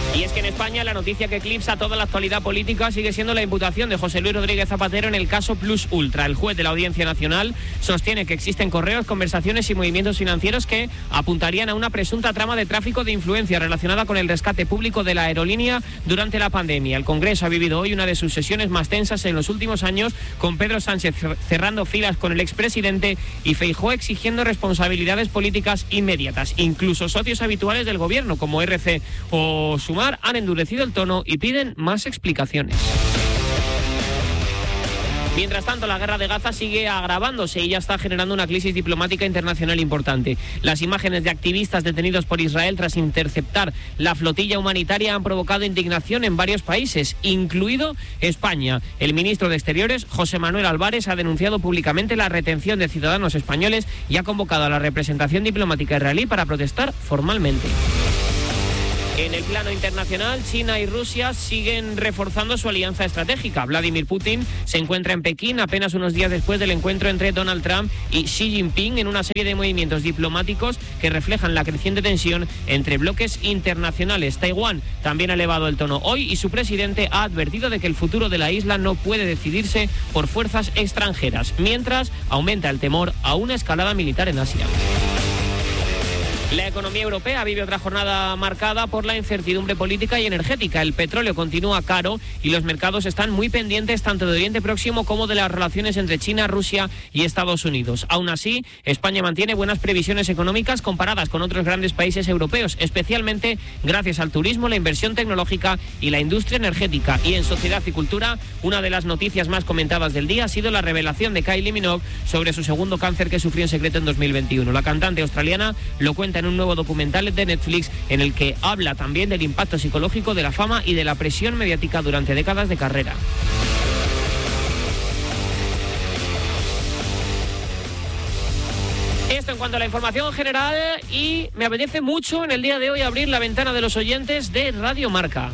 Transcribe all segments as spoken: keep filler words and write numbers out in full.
Y es que en España la noticia que eclipsa toda la actualidad política sigue siendo la imputación de José Luis Rodríguez Zapatero en el caso Plus Ultra. El juez de la Audiencia Nacional sostiene que existen correos, conversaciones y movimientos financieros que apuntarían a una presunta trama de tráfico de influencia relacionada con el rescate público de la aerolínea durante la pandemia. El Congreso ha vivido hoy una de sus sesiones más tensas en los últimos años, con Pedro Sánchez cerrando filas con el expresidente y Feijóo exigiendo responsabilidades políticas inmediatas. Incluso socios habituales del gobierno como R C o Sumar han endurecido el tono y piden más explicaciones. Mientras tanto, la guerra de Gaza sigue agravándose y ya está generando una crisis diplomática internacional importante. Las imágenes de activistas detenidos por Israel tras interceptar la flotilla humanitaria han provocado indignación en varios países, incluido España. El ministro de Exteriores, José Manuel Álvarez, ha denunciado públicamente la retención de ciudadanos españoles y ha convocado a la representación diplomática israelí para protestar formalmente. En el plano internacional, China y Rusia siguen reforzando su alianza estratégica. Vladimir Putin se encuentra en Pekín apenas unos días después del encuentro entre Donald Trump y Xi Jinping en una serie de movimientos diplomáticos que reflejan la creciente tensión entre bloques internacionales. Taiwán también ha elevado el tono hoy y su presidente ha advertido de que el futuro de la isla no puede decidirse por fuerzas extranjeras, mientras aumenta el temor a una escalada militar en Asia. La economía europea vive otra jornada marcada por la incertidumbre política y energética. El petróleo continúa caro y los mercados están muy pendientes tanto de Oriente Próximo como de las relaciones entre China, Rusia y Estados Unidos. Aún así, España mantiene buenas previsiones económicas comparadas con otros grandes países europeos, especialmente gracias al turismo, la inversión tecnológica y la industria energética. Y en Sociedad y Cultura, una de las noticias más comentadas del día ha sido la revelación de Kylie Minogue sobre su segundo cáncer que sufrió en secreto en dos mil veintiuno. La cantante australiana lo cuenta en un nuevo documental de Netflix en el que habla también del impacto psicológico de la fama y de la presión mediática durante décadas de carrera. Esto en cuanto a la información general, y me apetece mucho en el día de hoy abrir la ventana de los oyentes de Radio Marca.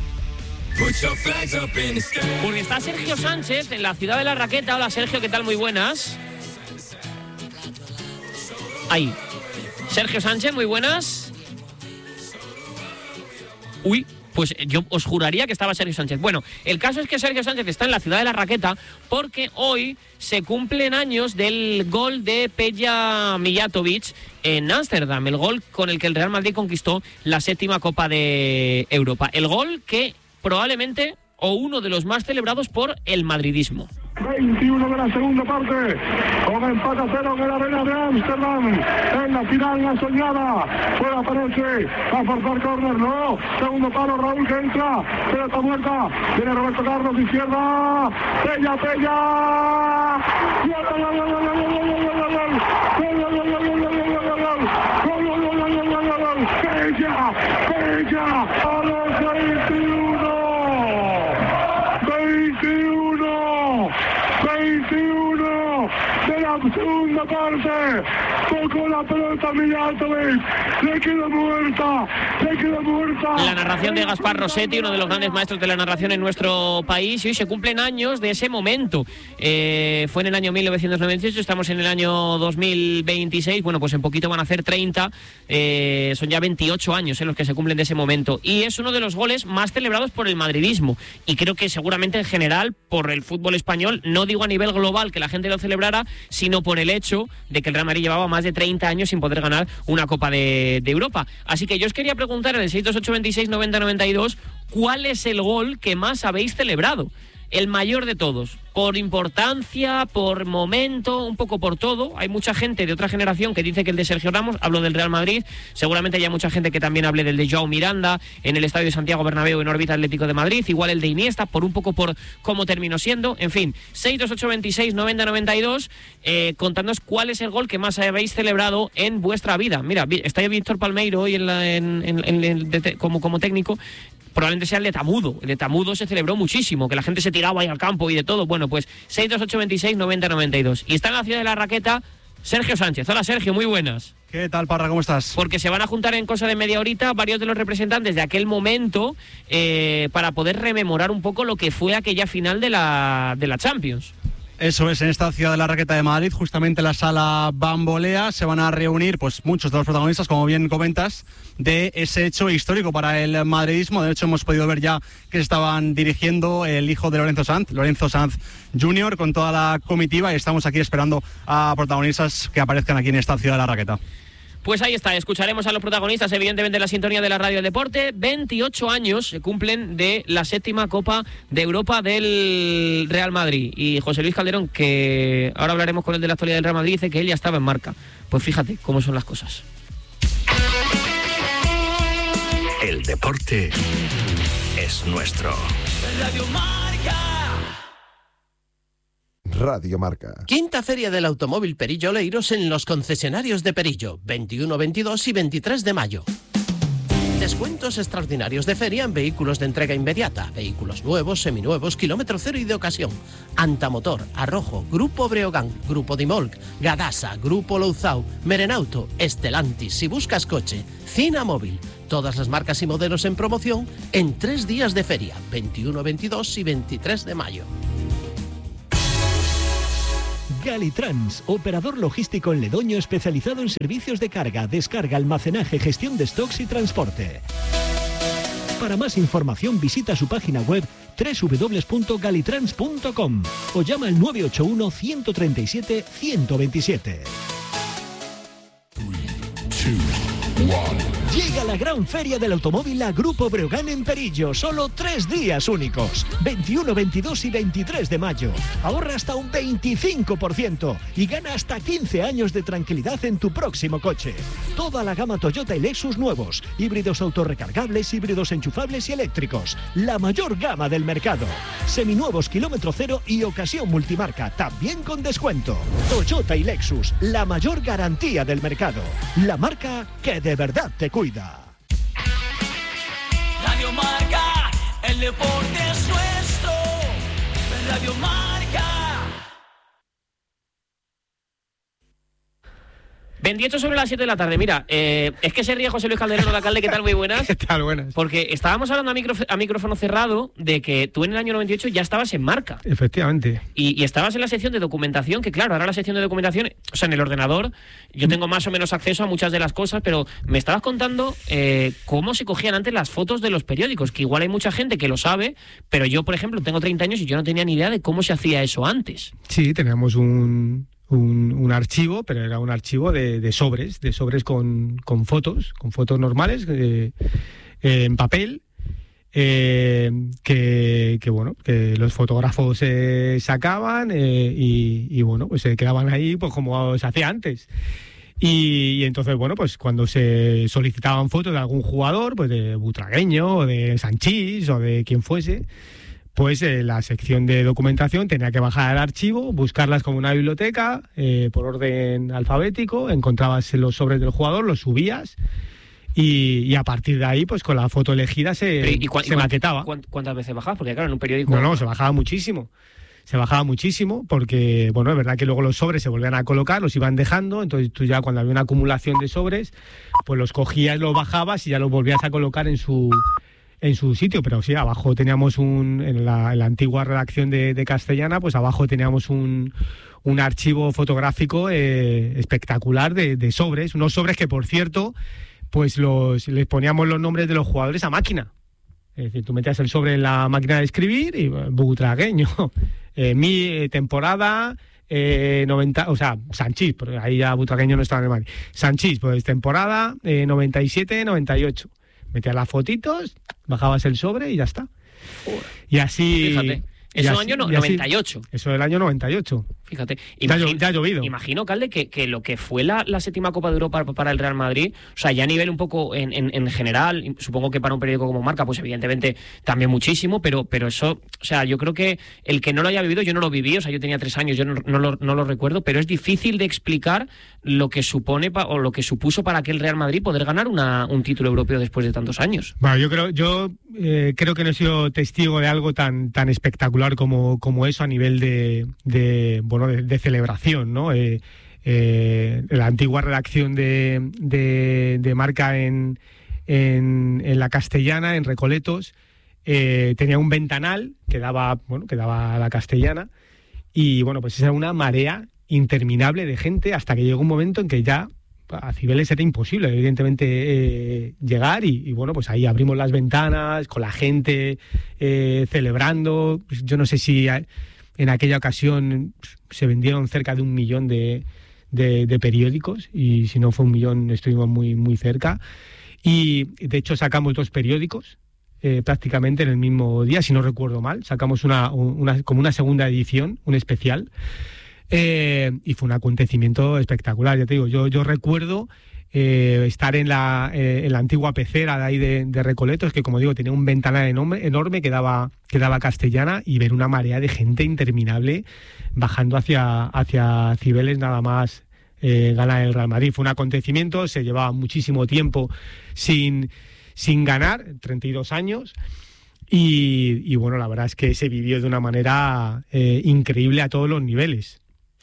Porque está Sergio Sánchez en la ciudad de La Raqueta. Hola Sergio, ¿qué tal? Muy buenas. Ahí. Sergio Sánchez, muy buenas. Uy, pues yo os juraría que estaba Sergio Sánchez. Bueno, el caso es que Sergio Sánchez está en la ciudad de La Raqueta porque hoy se cumplen años del gol de Peja Mijatovic en Ámsterdam, el gol con el que el Real Madrid conquistó la séptima Copa de Europa. El gol que probablemente, o uno de los más celebrados por el madridismo. veintiuno de la segunda parte, con empate a cero en la arena de Ámsterdam, en la final la soñada, fuera aparece, a forzar córner, no, segundo palo, Raúl que entra, pelota muerta, viene Roberto Carlos, izquierda, Peja, Peja, Peja, Peja, a los veintiuno, veintiuno, veintiuno de la segunda parte, tocó la pelota Mijatovic, le quedó muerta, le quedó muerta. La narración de Gaspar Rossetti, uno de los grandes maestros de la narración en nuestro país, y hoy se cumplen años de ese momento. Eh, fue en el año mil novecientos noventa y ocho, estamos en el año dos mil veintiséis, bueno, pues en poquito van a hacer treinta, eh, son ya veintiocho años en los que se cumplen de ese momento, y es uno de los goles más celebrados por el madridismo, y creo que seguramente en general por el fútbol español, no digo a nivel global que la gente lo celebrara, sino por el hecho de que el Real Madrid llevaba más de treinta años sin poder ganar una Copa de, de Europa. Así que yo os quería preguntar en el seis dos ocho veintiséis noventa noventa y dos, ¿cuál es el gol que más habéis celebrado? El mayor de todos, por importancia, por momento, un poco por todo. Hay mucha gente de otra generación que dice que el de Sergio Ramos, hablo del Real Madrid, seguramente haya mucha gente que también hable del de Joao Miranda en el Estadio de Santiago Bernabéu en órbita Atlético de Madrid, igual el de Iniesta, por un poco por cómo terminó siendo. En fin, seis dos ocho veintiséis noventa noventa y dos, eh, contadnos cuál es el gol que más habéis celebrado en vuestra vida. Mira, está ahí Víctor Palmeiro hoy en la, en, en, en, en, de, como, como técnico. Probablemente sea el de Tamudo. El de Tamudo se celebró muchísimo, que la gente se tiraba ahí al campo y de todo. Bueno, pues seis dos ocho veintiséis noventa noventa y dos. Y está en la ciudad de La Raqueta Sergio Sánchez. Hola Sergio, muy buenas. ¿Qué tal, Parra? ¿Cómo estás? Porque se van a juntar en cosa de media horita varios de los representantes de aquel momento eh, para poder rememorar un poco lo que fue aquella final de la, de la Champions. Eso es, en esta ciudad de la Raqueta de Madrid, justamente en la sala Bambolea, se van a reunir pues muchos de los protagonistas, como bien comentas, de ese hecho histórico para el madridismo. De hecho, hemos podido ver ya que se estaban dirigiendo el hijo de Lorenzo Sanz, Lorenzo Sanz junior, con toda la comitiva, y estamos aquí esperando a protagonistas que aparezcan aquí en esta ciudad de la Raqueta. Pues ahí está, escucharemos a los protagonistas, evidentemente, en la sintonía de la Radio del Deporte. veintiocho años se cumplen de la séptima Copa de Europa del Real Madrid. Y José Luis Calderón, que ahora hablaremos con él de la actualidad del Real Madrid, dice que él ya estaba en marca. Pues fíjate cómo son las cosas. El deporte es nuestro. Radio Marca. Radio Marca. Quinta Feria del Automóvil Perillo Oleiros en los concesionarios de Perillo, veintiuno, veintidós y veintitrés de mayo. Descuentos extraordinarios de feria en vehículos de entrega inmediata, vehículos nuevos, seminuevos, kilómetro cero y de ocasión. Antamotor, Arrojo, Grupo Breogán, Grupo Dimolc, Gadasa, Grupo Louzao, Merenauto, Estelantis. Si buscas coche, Cina Móvil. Todas las marcas y modelos en promoción en tres días de feria, veintiuno, veintidós y veintitrés de mayo. Galitrans, operador logístico en Ledoño especializado en servicios de carga, descarga, almacenaje, gestión de stocks y transporte. Para más información visita su página web doble u doble u doble u punto galitrans punto com o llama al nueve ocho uno, uno tres siete, uno dos siete. Llega la gran feria del automóvil a Grupo Breogán en Perillo. Solo tres días únicos. veintiuno, veintidós y veintitrés de mayo. Ahorra hasta un veinticinco por ciento y gana hasta quince años de tranquilidad en tu próximo coche. Toda la gama Toyota y Lexus nuevos. Híbridos autorrecargables, híbridos enchufables y eléctricos. La mayor gama del mercado. Seminuevos kilómetro cero y ocasión multimarca. También con descuento. Toyota y Lexus. La mayor garantía del mercado. La marca que de verdad te cuida. Radio Marca, el deporte es nuestro. Radio Marca. veintiocho sobre las siete de la tarde. Mira, eh, es que se ríe José Luis Calderón, hola, alcalde, ¿qué tal? Muy buenas. ¿Qué tal? Buenas. Porque estábamos hablando a, micro, a micrófono cerrado de que tú en el año noventa y ocho ya estabas en marca. Efectivamente. Y, y estabas en la sección de documentación, que claro, ahora la sección de documentación, o sea, en el ordenador, yo tengo más o menos acceso a muchas de las cosas, pero me estabas contando eh, cómo se cogían antes las fotos de los periódicos, que igual hay mucha gente que lo sabe, pero yo, por ejemplo, tengo treinta años y yo no tenía ni idea de cómo se hacía eso antes. Sí, teníamos un... Un, un archivo, pero era un archivo de, de sobres, de sobres con, con fotos, con fotos normales, eh, eh, en papel, eh, que, que bueno, que los fotógrafos eh, sacaban eh, y, y bueno, pues se quedaban ahí pues como se hacía antes. Y, y entonces, bueno, pues cuando se solicitaban fotos de algún jugador, pues de Butragueño, o de Sanchís, o de quien fuese, pues eh, la sección de documentación tenía que bajar el archivo, buscarlas como una biblioteca, eh, por orden alfabético, encontrabas los sobres del jugador, los subías y, y a partir de ahí, pues con la foto elegida se, ¿Y, y cu- se y maquetaba. ¿Cuántas veces bajabas? Porque claro, en un periódico... No, no, se bajaba muchísimo. Se bajaba muchísimo porque, bueno, es verdad que luego los sobres se volvían a colocar, los iban dejando, entonces tú ya cuando había una acumulación de sobres, pues los cogías, los bajabas y ya los volvías a colocar en su... en su sitio, pero sí, abajo teníamos un, en la, en la antigua redacción de, de Castellana, pues abajo teníamos un, un archivo fotográfico eh, espectacular de, de sobres, unos sobres que, por cierto, pues los, les poníamos los nombres de los jugadores a máquina. Es decir, tú metías el sobre en la máquina de escribir y Butragueño, eh, mi eh, temporada... Eh, noventa, o sea, Sanchís, porque ahí ya Butragueño no estaba en el Madrid. Sanchís, pues temporada eh, noventa y siete noventa y ocho. Metías las fotitos, bajabas el sobre y ya está. Y así... Fíjate, eso del año no, noventa y ocho. Eso del año noventa y ocho. Fíjate, imagino, ya, ya ha llovido. Imagino, Calde, que, que lo que fue la, la séptima Copa de Europa para el Real Madrid, o sea, ya a nivel un poco en, en, en general, supongo que para un periódico como Marca, pues evidentemente también muchísimo, pero, pero eso, o sea, yo creo que el que no lo haya vivido, yo no lo viví, o sea, yo tenía tres años, yo no, no, lo, no lo recuerdo, pero es difícil de explicar lo que supone pa, o lo que supuso para aquel Real Madrid poder ganar una, un título europeo después de tantos años. Bueno, yo creo, yo eh, creo que no he sido testigo de algo tan, tan espectacular como, como eso a nivel de, de bueno, de, de celebración. ¿No? Eh, eh, la antigua redacción de, de, de Marca en, en, en la Castellana, en Recoletos, eh, tenía un ventanal que daba, bueno, que daba a la Castellana y bueno, pues era una marea interminable de gente hasta que llegó un momento en que ya a Cibeles era imposible, evidentemente, eh, llegar y, y bueno, pues ahí abrimos las ventanas con la gente eh, celebrando. Yo no sé si en aquella ocasión se vendieron cerca de un millón de, de, de periódicos y si no fue un millón estuvimos muy, muy cerca. Y de hecho sacamos dos periódicos eh, prácticamente en el mismo día, si no recuerdo mal. Sacamos una, una como una segunda edición, un especial. Eh, y fue un acontecimiento espectacular, ya te digo, yo, yo recuerdo eh, estar en la, eh, en la antigua pecera de ahí de, de Recoletos, que como digo tenía un ventanal enorme, enorme que daba, que daba Castellana, y ver una marea de gente interminable bajando hacia, hacia Cibeles nada más eh, ganar el Real Madrid. Fue un acontecimiento, se llevaba muchísimo tiempo sin, sin ganar, treinta y dos años. Y, y bueno, la verdad es que se vivió de una manera eh, increíble a todos los niveles.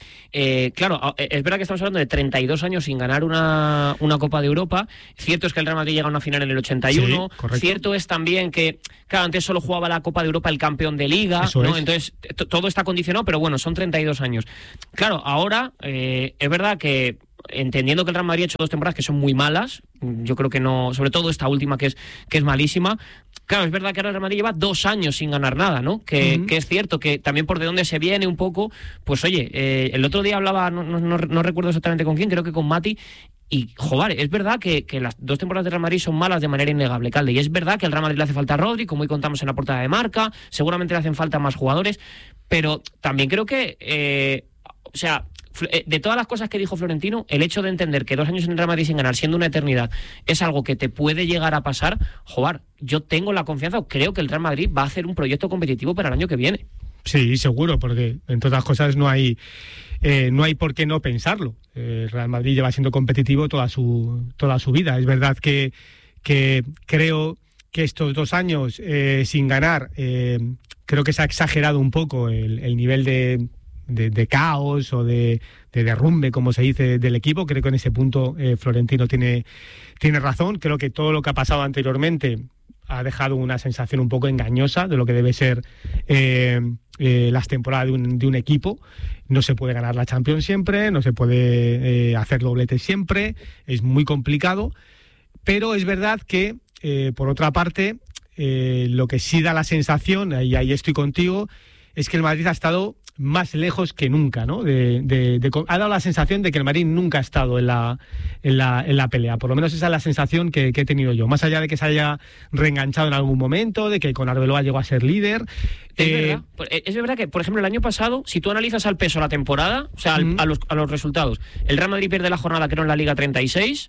Eh, claro, es verdad que estamos hablando de treinta y dos años sin ganar una, una Copa de Europa. Cierto es que el Real Madrid llega a una final en el ochenta y uno. Sí, cierto es también que, claro, antes solo jugaba la Copa de Europa el campeón de Liga, ¿no? Es. Entonces, t- todo está condicionado, pero bueno, son treinta y dos años. Claro, ahora eh, es verdad que, entendiendo que el Real Madrid ha hecho dos temporadas que son muy malas, yo creo que no, sobre todo esta última que es, que es malísima. Claro, es verdad que ahora el Real Madrid lleva dos años sin ganar nada, ¿no? Que, uh-huh. que es cierto que también por de dónde se viene un poco, pues oye, eh, el otro día hablaba, no, no, no, no recuerdo exactamente con quién, creo que con Mati, y joder, es verdad que, que las dos temporadas del Real Madrid son malas de manera innegable, Calde, y es verdad que al Real Madrid le hace falta a Rodri, como hoy contamos en la portada de Marca, seguramente le hacen falta más jugadores, pero también creo que, eh, o sea, de todas las cosas que dijo Florentino, el hecho de entender que dos años en el Real Madrid sin ganar, siendo una eternidad, es algo que te puede llegar a pasar, joder, yo tengo la confianza, o creo que el Real Madrid va a hacer un proyecto competitivo para el año que viene. Sí, seguro, porque entre otras cosas no hay eh, no hay por qué no pensarlo. El Real Madrid lleva siendo competitivo toda su toda su vida. Es verdad que, que creo que estos dos años eh, sin ganar, eh, creo que se ha exagerado un poco el, el nivel de De, de caos o de, de derrumbe, como se dice, del equipo. Creo que en ese punto eh, Florentino tiene, tiene razón. Creo que todo lo que ha pasado anteriormente ha dejado una sensación un poco engañosa de lo que debe ser eh, eh, las temporadas de un, de un equipo. No se puede ganar la Champions siempre, no se puede eh, hacer dobletes siempre, es muy complicado, pero es verdad que eh, por otra parte eh, lo que sí da la sensación, y ahí estoy contigo, es que el Madrid ha estado más lejos que nunca, ¿no? De, de, de, ha dado la sensación de que el Madrid nunca ha estado en la, en la, en la pelea. Por lo menos esa es la sensación que, que he tenido yo. Más allá de que se haya reenganchado en algún momento, de que con Arbeloa llegó a ser líder. Es, eh, verdad. Es verdad que, por ejemplo, el año pasado, si tú analizas al peso la temporada, o sea, al, uh-huh. a, los, a los resultados, el Real Madrid pierde la jornada, creo, en la Liga treinta y seis.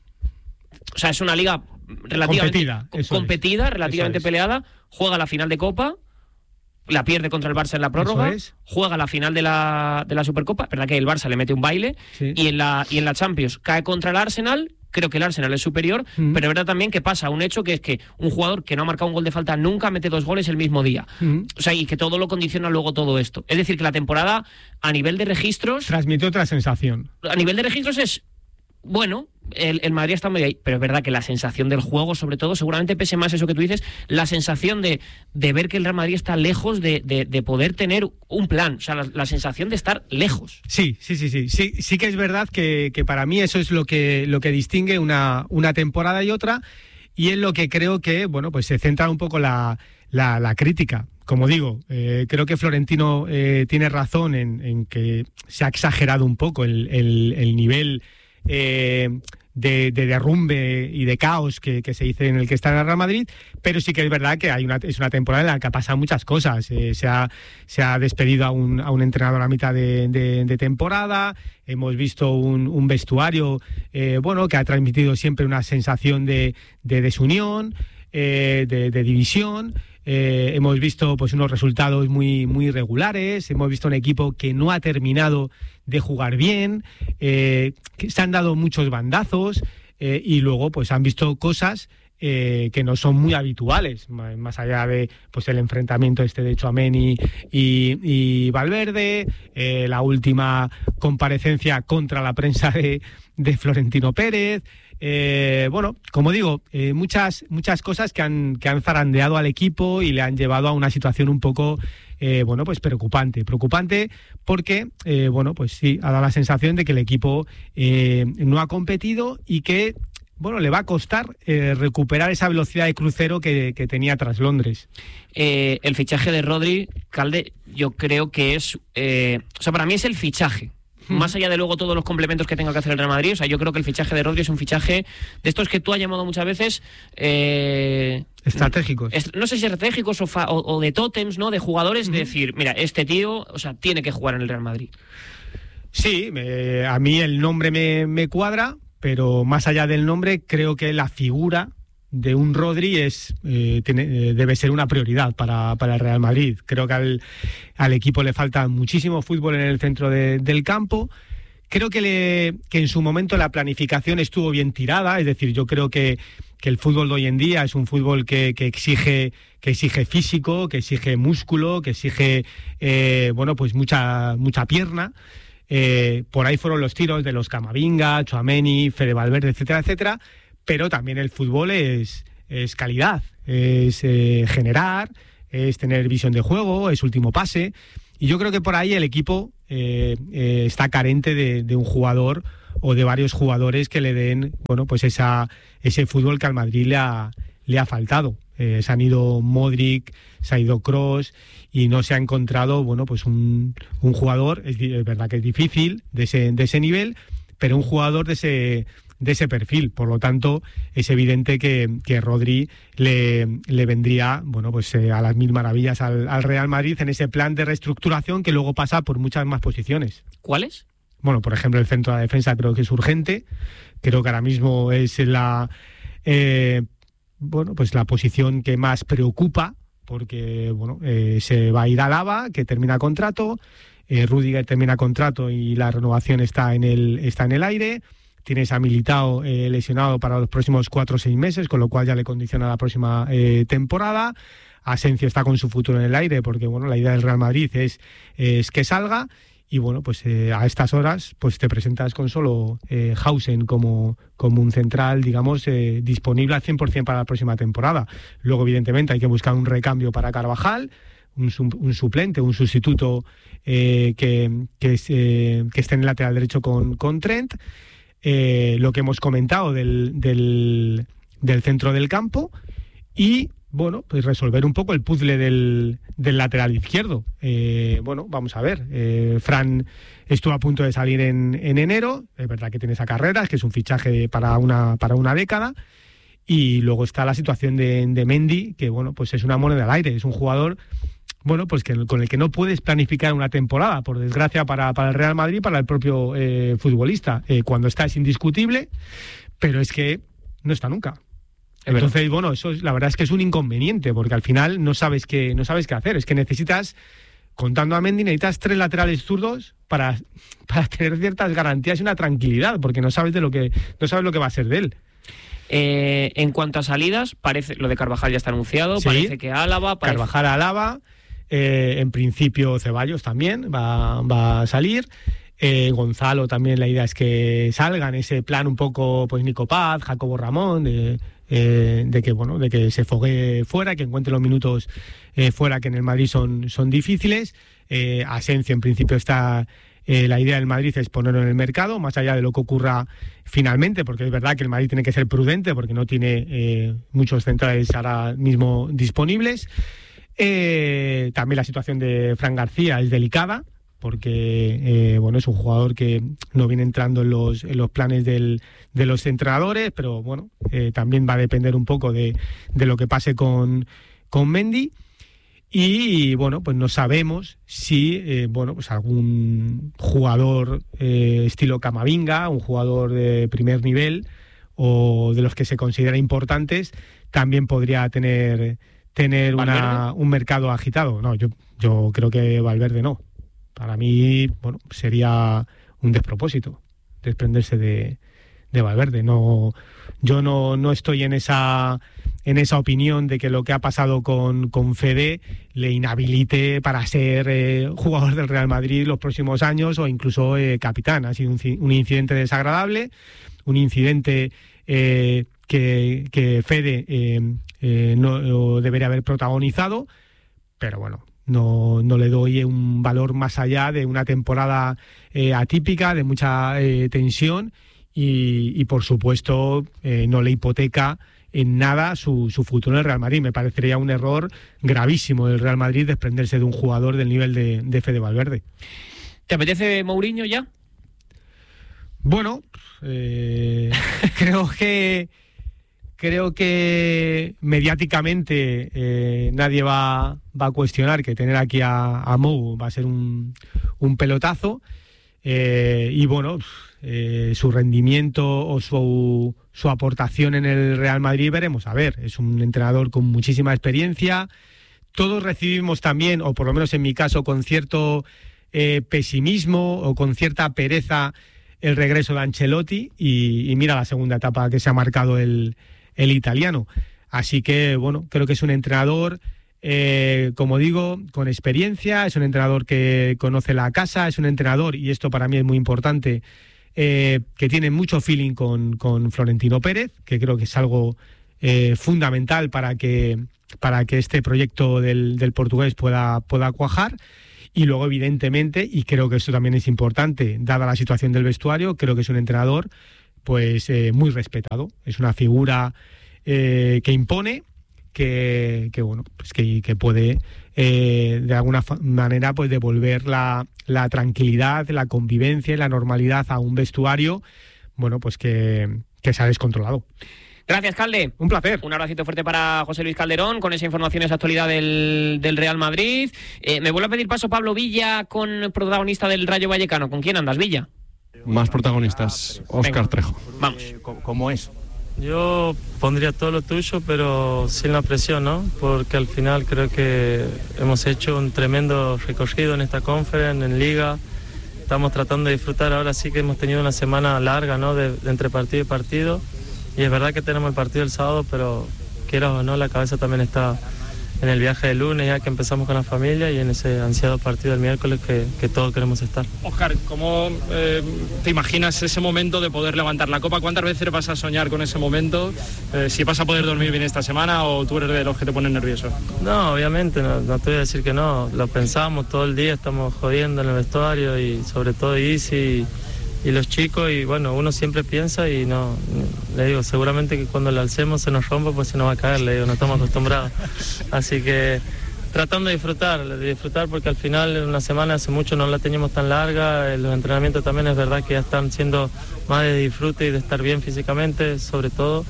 O sea, es una liga relativamente competida, competida es. relativamente es. peleada. Juega la final de Copa, la pierde contra el Barça en la prórroga, juega la final de la, de la Supercopa, verdad que el Barça le mete un baile, sí. y, en la, y en la Champions cae contra el Arsenal. Creo que el Arsenal es superior, mm. pero es verdad también que pasa un hecho que es que un jugador que no ha marcado un gol de falta nunca mete dos goles el mismo día. Mm. O sea, y que todo lo condiciona luego todo esto. Es decir, que la temporada, a nivel de registros... transmite otra sensación. A nivel de registros es... Bueno, el, el Madrid está medio ahí, pero es verdad que la sensación del juego, sobre todo, seguramente pese más eso que tú dices, la sensación de, de ver que el Real Madrid está lejos de, de, de poder tener un plan, o sea, la, la sensación de estar lejos. Sí, sí, sí, sí, sí, sí que es verdad que, que para mí eso es lo que, lo que distingue una, una temporada y otra, y es lo que creo que, bueno, pues se centra un poco la, la, la crítica. Como digo, eh, creo que Florentino eh, tiene razón en, en que se ha exagerado un poco el, el, el nivel Eh, de, de derrumbe y de caos que, que se dice en el que está el Real Madrid, pero sí que es verdad que hay una, es una temporada en la que ha pasado muchas cosas. Eh, se, ha, se ha despedido a un, a un entrenador a mitad de, de, de temporada, hemos visto un, un vestuario eh, bueno, que ha transmitido siempre una sensación de, de desunión, eh, de, de división. Eh, hemos visto pues unos resultados muy, muy irregulares, hemos visto un equipo que no ha terminado de jugar bien, eh, que se han dado muchos bandazos eh, y luego pues han visto cosas eh, que no son muy habituales, más allá de pues el enfrentamiento este de Tchouaméni y, y Valverde, eh, la última comparecencia contra la prensa de, de Florentino Pérez. Eh, bueno, como digo, eh, muchas muchas cosas que han que han zarandeado al equipo y le han llevado a una situación un poco eh, bueno, pues preocupante, preocupante porque eh, bueno, pues sí, ha dado la sensación de que el equipo eh, no ha competido y que bueno, le va a costar eh, recuperar esa velocidad de crucero que, que tenía tras Londres. Eh, el fichaje de Rodri, Calde, yo creo que es, eh, o sea, para mí es el fichaje. Más allá de luego todos los complementos que tenga que hacer el Real Madrid, o sea, yo creo que el fichaje de Rodri es un fichaje de estos que tú has llamado muchas veces eh, estratégicos. Es, no sé si estratégicos o, fa, o, o de tótems, ¿no? De jugadores, uh-huh. de decir, mira, este tío, o sea, tiene que jugar en el Real Madrid. Sí, me, a mí el nombre me, me cuadra, pero más allá del nombre, creo que la figura de un Rodri es eh, tiene, eh, debe ser una prioridad para, para el Real Madrid. Creo que al, al equipo le falta muchísimo fútbol en el centro de, del campo. Creo que, le, que en su momento la planificación estuvo bien tirada, es decir, yo creo que, que el fútbol de hoy en día es un fútbol que, que exige que exige físico, que exige músculo, que exige eh, bueno, pues mucha mucha pierna. Eh, por ahí fueron los tiros de los Camavinga, Tchouaméni, Fede Valverde, etcétera, etcétera. Pero también el fútbol es, es calidad, es eh, generar, es tener visión de juego, es último pase. Y yo creo que por ahí el equipo eh, eh, está carente de, de un jugador o de varios jugadores que le den, bueno, pues esa, ese fútbol que al Madrid le ha, le ha faltado. Eh, se han ido Modric, se ha ido Kroos y no se ha encontrado, bueno, pues un, un jugador, es, es verdad que es difícil, de ese, de ese nivel, pero un jugador de ese... de ese perfil. Por lo tanto, es evidente que, que Rodri le, le vendría, bueno, pues eh, a las mil maravillas al, al Real Madrid en ese plan de reestructuración que luego pasa por muchas más posiciones. ¿Cuáles? Bueno, por ejemplo, el centro de la defensa creo que es urgente. Creo que ahora mismo es la eh, bueno, pues la posición que más preocupa, porque bueno, eh, se va a ir a Alaba, que termina contrato, eh, Rüdiger termina contrato y la renovación está en el, está en el aire. Tienes a Militao eh, lesionado para los próximos cuatro o seis meses, con lo cual ya le condiciona la próxima eh, temporada. Asensio está con su futuro en el aire, porque bueno, la idea del Real Madrid es, es que salga. Y bueno, pues eh, a estas horas pues te presentas con solo eh, Hausen como, como un central, digamos, eh, disponible al cien por ciento para la próxima temporada. Luego, evidentemente, hay que buscar un recambio para Carvajal, un, un suplente, un sustituto eh, que, que, es, eh, que esté en el lateral derecho con, con Trent. Eh, lo que hemos comentado del, del, del centro del campo y, bueno, pues resolver un poco el puzzle del, del lateral izquierdo. Eh, bueno, vamos a ver. Eh, Fran estuvo a punto de salir en, en enero. Es verdad que tiene esa carrera, que es un fichaje para una, para una década. Y luego está la situación de, de Mendy, que, bueno, pues es una moneda al aire. Es un jugador... bueno, pues que con el que no puedes planificar una temporada, por desgracia para, para el Real Madrid, para el propio eh, futbolista. Eh, cuando está es indiscutible, pero es que no está nunca. Es Entonces, verdad. bueno, eso es, la verdad es que es un inconveniente, porque al final no sabes qué, no sabes qué hacer. Es que necesitas, contando a Mendy, necesitas tres laterales zurdos para, para tener ciertas garantías y una tranquilidad, porque no sabes de lo que, no sabes lo que va a ser de él. Eh, en cuanto a salidas, parece lo de Carvajal ya está anunciado, sí, parece que Álava... Parece... Carvajal a Álava... Eh, en principio Ceballos también va, va a salir. Eh, Gonzalo también, la idea es que salga en ese plan un poco, pues Nico Paz, Jacobo Ramón, de, eh, de que bueno, de que se fogue fuera, que encuentre los minutos eh, fuera, que en el Madrid son, son difíciles. Eh, Asensio en principio está, eh, la idea del Madrid es ponerlo en el mercado, más allá de lo que ocurra finalmente, porque es verdad que el Madrid tiene que ser prudente porque no tiene eh, muchos centrales ahora mismo disponibles. Eh, también la situación de Fran García es delicada porque eh, bueno, es un jugador que no viene entrando en los, en los planes del, de los entrenadores, pero bueno, eh, también va a depender un poco de, de lo que pase con, con Mendy. Y bueno, pues no sabemos si eh, bueno, pues algún jugador eh, estilo Camavinga, un jugador de primer nivel o de los que se considera importantes, también podría tener tener una, un mercado agitado. No, yo, yo creo que Valverde no. Para mí, bueno, sería un despropósito desprenderse de, de Valverde. No, yo no, no estoy en esa en esa opinión de que lo que ha pasado con, con Fede le inhabilite para ser eh, jugador del Real Madrid los próximos años o incluso eh, capitán. Ha sido un, un incidente desagradable, un incidente eh, que, que Fede eh, eh, no debería haber protagonizado, pero bueno, no, no le doy un valor más allá de una temporada eh, atípica, de mucha eh, tensión y, y por supuesto eh, no le hipoteca en nada su, su futuro en el Real Madrid. Me parecería un error gravísimo del Real Madrid desprenderse de un jugador del nivel de, de Fede Valverde. ¿Te apetece Mourinho ya? Bueno, eh, creo que creo que mediáticamente eh, nadie va, va a cuestionar que tener aquí a, a Mou va a ser un, un pelotazo eh, y bueno, eh, su rendimiento o su, su aportación en el Real Madrid veremos a ver. Es un entrenador con muchísima experiencia. Todos recibimos también, o por lo menos en mi caso, con cierto eh, pesimismo o con cierta pereza el regreso de Ancelotti y, y mira la segunda etapa que se ha marcado el, el italiano. Así que, bueno, creo que es un entrenador, eh, como digo, con experiencia, es un entrenador que conoce la casa, es un entrenador, y esto para mí es muy importante, eh, que tiene mucho feeling con, con Florentino Pérez, que creo que es algo eh, fundamental para que, para que este proyecto del, del portugués pueda, pueda cuajar. Y luego, evidentemente, y creo que esto también es importante, dada la situación del vestuario, creo que es un entrenador pues eh, muy respetado. Es una figura eh, que impone, que, que bueno, pues que, que puede eh, de alguna fa- manera pues devolver la, la tranquilidad, la convivencia y la normalidad a un vestuario, bueno, pues que, que se ha descontrolado. Gracias, Calde. Un placer. Un abracito fuerte para José Luis Calderón con esa información, esa actualidad del, del Real Madrid. Eh, me vuelve a pedir paso Pablo Villa, con protagonista del Rayo Vallecano. ¿Con quién andas, Villa? Más protagonistas, Óscar Trejo. Vamos. ¿Cómo es? Yo pondría todo lo tuyo, pero sin la presión, ¿no? Porque al final creo que hemos hecho un tremendo recorrido en esta conference, en Liga. Estamos tratando de disfrutar. Ahora sí que hemos tenido una semana larga, ¿no? De, de entre partido y partido. Y es verdad que tenemos el partido el sábado, pero quieras o no, la cabeza también está en el viaje del lunes, ya que empezamos con la familia, y en ese ansiado partido del miércoles que, que todos queremos estar. Óscar, ¿cómo eh, te imaginas ese momento de poder levantar la copa? ¿Cuántas veces vas a soñar con ese momento? Eh, si vas a poder dormir bien esta semana o tú eres de los que te ponen nervioso. No, obviamente, no, no te voy a decir que no. Lo pensamos todo el día, estamos jodiendo en el vestuario y sobre todo Isi y los chicos, y bueno, uno siempre piensa y no, le digo, seguramente que cuando la alcemos se nos rompa, pues se nos va a caer, le digo, no estamos acostumbrados. Así que tratando de disfrutar, de disfrutar porque al final una semana hace mucho no la teníamos tan larga, los entrenamientos también es verdad que ya están siendo más de disfrute y de estar bien físicamente, sobre todo,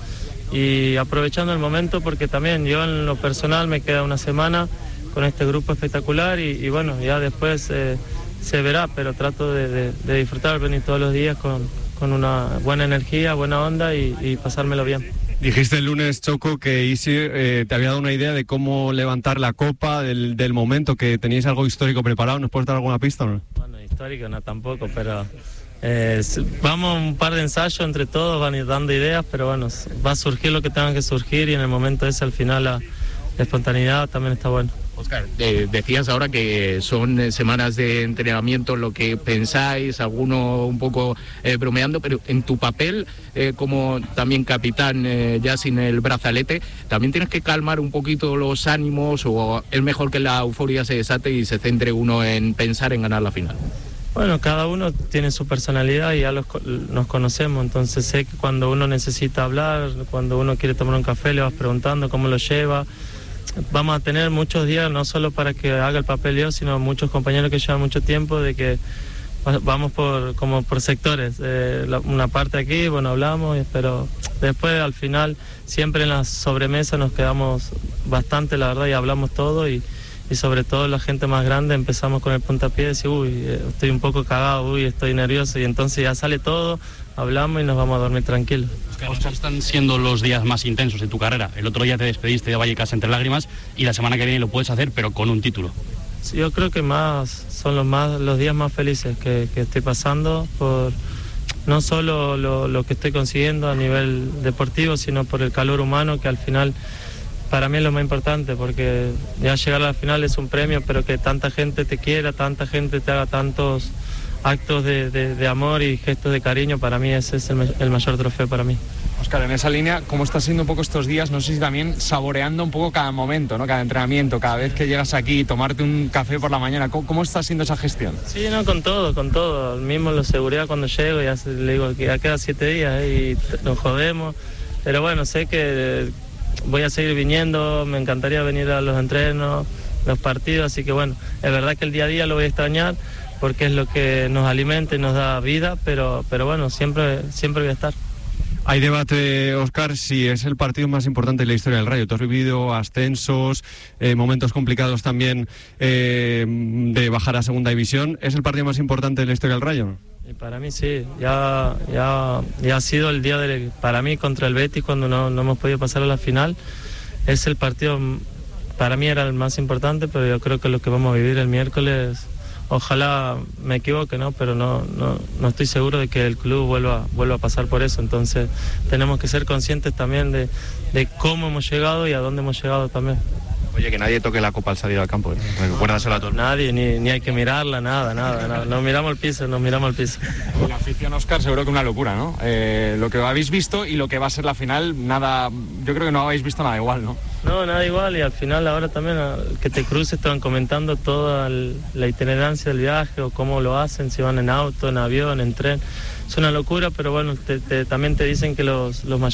y aprovechando el momento porque también yo en lo personal me queda una semana con este grupo espectacular y, y bueno, ya después eh, se verá, pero trato de, de, de disfrutar, venir todos los días con, con una buena energía, buena onda y, y pasármelo bien. Dijiste el lunes, Choco, que Isi eh, te había dado una idea de cómo levantar la copa, del, del momento, que teníais algo histórico preparado. ¿Nos puedes dar alguna pista o no? Bueno, histórico no tampoco, pero eh, vamos un par de ensayos entre todos, van a ir dando ideas, pero bueno, va a surgir lo que tenga que surgir y en el momento ese al final la, la espontaneidad también está bueno. Óscar, eh, decías ahora que son eh, semanas de entrenamiento lo que pensáis, alguno un poco eh, bromeando, pero en tu papel eh, como también capitán eh, ya sin el brazalete, ¿también tienes que calmar un poquito los ánimos o es mejor que la euforia se desate y se centre uno en pensar en ganar la final? Bueno, cada uno tiene su personalidad y ya los, nos conocemos, entonces sé que cuando uno necesita hablar, cuando uno quiere tomar un café le vas preguntando cómo lo lleva. Vamos a tener muchos días, no solo para que haga el papel yo, sino muchos compañeros que llevan mucho tiempo, de que vamos por como por sectores. Eh, la, una parte aquí, bueno, hablamos, pero después al final siempre en la sobremesa nos quedamos bastante, la verdad, y hablamos todo y, y sobre todo la gente más grande empezamos con el puntapié y decir, uy, estoy un poco cagado, uy, estoy nervioso, y entonces ya sale todo, hablamos y nos vamos a dormir tranquilos. Oscar, están siendo los días más intensos de tu carrera. El otro día te despediste de Vallecas entre lágrimas y la semana que viene lo puedes hacer, pero con un título. Sí, yo creo que más son los más los días más felices que, que estoy pasando por, no solo lo, lo que estoy consiguiendo a nivel deportivo, sino por el calor humano, que al final para mí es lo más importante, porque ya llegar a la final es un premio, pero que tanta gente te quiera, tanta gente te haga tantos actos de, de, de amor y gestos de cariño, para mí ese es el, el mayor trofeo para mí. Óscar, en esa línea, ¿cómo estás siendo un poco estos días? No sé si también saboreando un poco cada momento, ¿no? Cada entrenamiento, cada vez que llegas aquí, tomarte un café por la mañana. ¿Cómo, cómo está siendo esa gestión? Sí, no, con todo, con todo. Mismo la seguridad cuando llego, ya le digo que ya queda siete días ¿eh? y nos jodemos. Pero bueno, sé que voy a seguir viniendo, me encantaría venir a los entrenos, los partidos, así que bueno, es verdad que el día a día lo voy a extrañar porque es lo que nos alimenta y nos da vida, pero, pero bueno, siempre, siempre voy a estar. Hay debate, Óscar, si es el partido más importante en la historia del Rayo. Tú has vivido ascensos, eh, momentos complicados también eh, de bajar a segunda división. ¿Es el partido más importante en la historia del Rayo? Y para mí sí, ya, ya, ya ha sido el día de, para mí contra el Betis cuando no, no hemos podido pasar a la final. Es el partido, para mí era el más importante, pero yo creo que lo que vamos a vivir el miércoles, ojalá me equivoque, ¿no? Pero no, no, no estoy seguro de que el club vuelva, vuelva a pasar por eso. Entonces tenemos que ser conscientes también de, de cómo hemos llegado y a dónde hemos llegado también. Oye, que nadie toque la copa al salir al campo, ¿eh? Recuérdaselo a todos. Nadie, ni, ni hay que mirarla, nada, nada, nada. Nos miramos al piso, nos miramos al piso. La afición, Óscar, seguro que una locura, ¿no? Eh, lo que habéis visto y lo que va a ser la final, nada, yo creo que no habéis visto nada igual, ¿no? No, nada igual, y al final ahora también que te cruces te van comentando toda la itinerancia del viaje o cómo lo hacen, si van en auto, en avión, en tren. Es una locura, pero bueno, te, te, también te dicen que los, los mayores